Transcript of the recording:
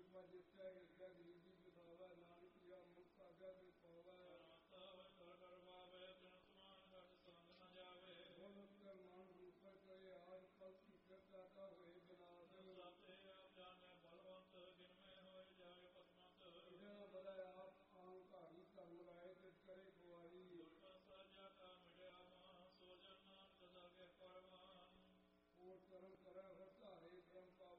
ਜਿੱਥੇ ਹਿਰਦਾ ਗਰੀਬੀ ਬਤਾਵਾ ਨਾਨਕ ਜਾਂ ਮੁਕਤ ਆਗਿਆ ਤੇ ਪਾਵਾ ਕਰ ਕਰ ਪਾਵੇ ਤਨ ਸਮਾਨ ਘਟ ਸੰਗ ਨ ਜਾਵੇ ਬੋਲਤ ਕਰ ਮਾਨ ਉੱਪਰ ਚੜੇ ਆਜ ਪਲ ਕੀ ਕਰਤਾ ਤਾ ਹੋਏ ਬਿਨਾਸ਼ ਸਾਤੇ ਆਪ ਜਾਣੇ ਬਲਵੰਤ ਜਿਨ ਮੈਂ ਹੋਏ ਜਾਏ ਪਤਮੰਤ ਇਹਨਾਂ ਬੜਾ ਆਪ ਆਉਂ ਘਾੜੀ ਧਰਮ ਰਾਏ ਤੇ ਕਰੇ ਕੁਆਰੀ ਸਾਜਾ ਕਾ ਮਿਲਿਆ ਮਾਂ ਸੋ ਜਨ ਨਾਨਕ ਦਾਗੇ ਪਰਵਾਨ ਕੋਟ ਕਰਮ